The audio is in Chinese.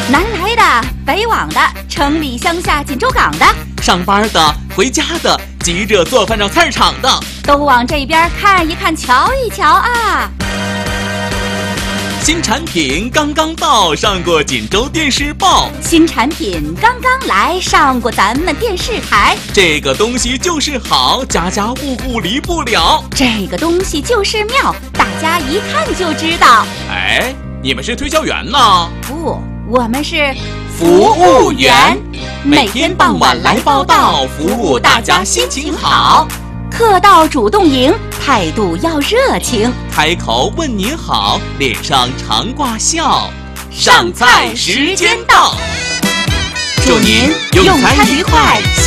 南来的、北往的、城里乡下锦州港的， 上班的、回家的、急着做饭上菜市场的， 都往这边看一看、瞧一瞧啊！ 新产品刚刚到，上过锦州电视报。 新产品刚刚来，上过咱们电视台。 这个东西就是好，家家户户离不了。 这个东西就是妙，大家一看就知道。 哎，你们是推销员呢？ 不，我们是服务员，每天傍晚来报道，服务大家心情好。 客到主动迎，态度要热情， 开口问您好，脸上常挂笑。上菜时间到，祝您用餐愉快。